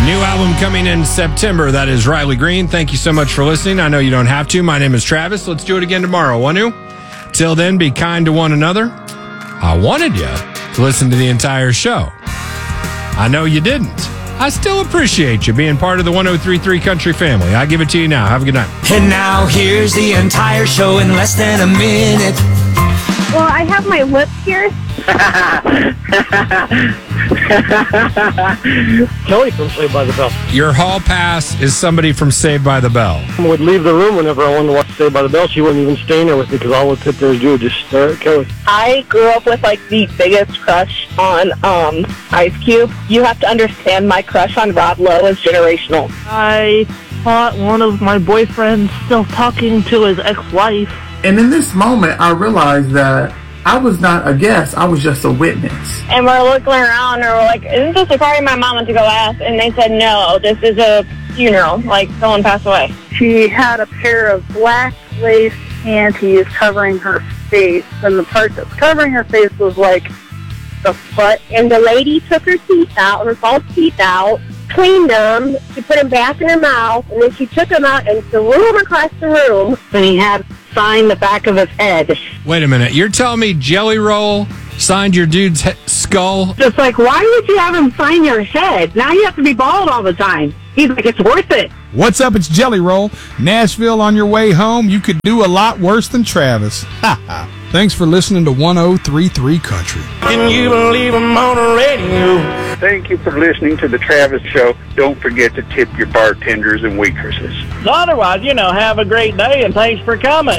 New album coming in September. That is Riley Green. Thank you so much for listening. I know you don't have to. My name is Travis. Let's do it again tomorrow, want to? Till then, be kind to one another. I wanted you to listen to the entire show. I know you didn't. I still appreciate you being part of the 103.3 Country family. I give it to you now. Have a good night. And now here's the entire show in less than a minute. Well, I have my lips pierced. Kelly from Saved by the Bell. Your hall pass is somebody from Saved by the Bell. I would leave the room whenever I wanted to watch Saved by the Bell. She wouldn't even stay in there with me because all I would sit there and do was just stare at Kelly. I grew up with like the biggest crush on Ice Cube. You have to understand my crush on Rob Lowe is generational. I caught one of my boyfriends still talking to his ex-wife. And in this moment, I realized that I was not a guest. I was just a witness. And we're looking around and we're like, isn't this a party my mom went to go ask? And they said, no, this is a funeral. Like, someone passed away. She had a pair of black lace panties covering her face. And the part that was covering her face was like the butt. And the lady took her teeth out, her false teeth out, cleaned them, she put them back in her mouth, and then she took them out and threw them across the room. And he had signed the back of his head. Wait a minute. You're telling me Jelly Roll signed your dude's skull? Just like, why would you have him sign your head? Now you have to be bald all the time. He's like, it's worth it. What's up? It's Jelly Roll. Nashville on your way home. You could do a lot worse than Travis. Ha ha. Thanks for listening to 103.3 Country. Can you believe I'm on the radio? Thank you for listening to the Travis Show. Don't forget to tip your bartenders and waitresses. Otherwise, have a great day and thanks for coming.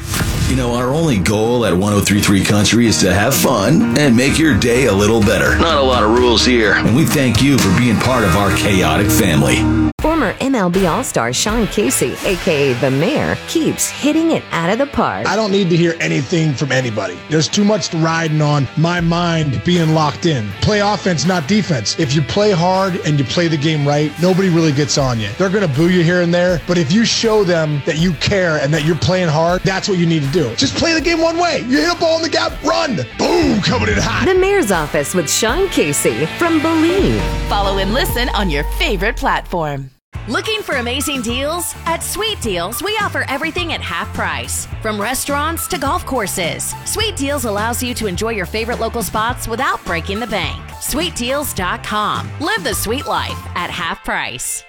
Our only goal at 103.3 Country is to have fun and make your day a little better. Not a lot of rules here. And we thank you for being part of our chaotic family. Former MLB All-Star Sean Casey, a.k.a. The Mayor, keeps hitting it out of the park. I don't need to hear anything from anybody. There's too much riding on my mind being locked in. Play offense, not defense. If you play hard and you play the game right, nobody really gets on you. They're going to boo you here and there, but if you show them that you care and that you're playing hard, that's what you need to do. Just play the game one way. You hit a ball in the gap, run. Boom, coming in hot. The Mayor's Office with Sean Casey from Believe. Follow and listen on your favorite platform. Looking for amazing deals? At Sweet Deals, we offer everything at half price. From restaurants to golf courses, Sweet Deals allows you to enjoy your favorite local spots without breaking the bank. SweetDeals.com. Live the sweet life at half price.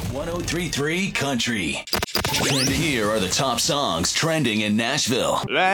103.3 Country. And here are the top songs trending in Nashville.